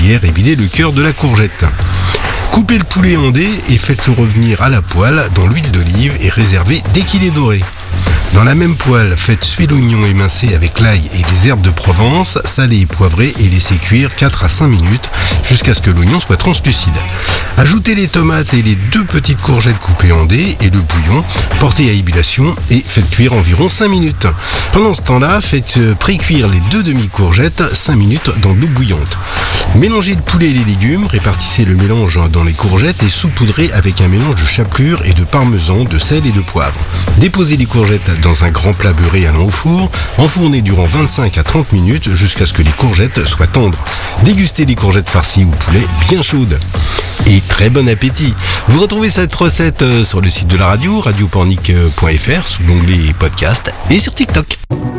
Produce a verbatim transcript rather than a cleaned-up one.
cuillère et videz le cœur de la courgette. Coupez le poulet en dés et faites-le revenir à la poêle dans l'huile d'olive et réservez dès qu'il est doré. Dans la même poêle, faites suer l'oignon émincé avec l'ail et les herbes de Provence, salez et poivrez et laissez cuire quatre à cinq minutes jusqu'à ce que l'oignon soit translucide. Ajoutez les tomates et les deux petites courgettes coupées en dés et le bouillon, portez à ébullition et faites cuire environ cinq minutes. Pendant ce temps-là, faites pré-cuire les deux demi-courgettes cinq minutes dans de l'eau bouillante. Mélangez le poulet et les légumes, répartissez le mélange dans les courgettes et saupoudrez avec un mélange de chapelure et de parmesan, de sel et de poivre. Déposez les courgettes dans un grand plat beurré allant au four, enfournez durant vingt-cinq à trente minutes jusqu'à ce que les courgettes soient tendres. Dégustez les courgettes farcies au poulet bien chaudes. Et très bon appétit. Vous retrouvez cette recette sur le site de la radio, radio pornic point f r, sous l'onglet podcast et sur TikTok.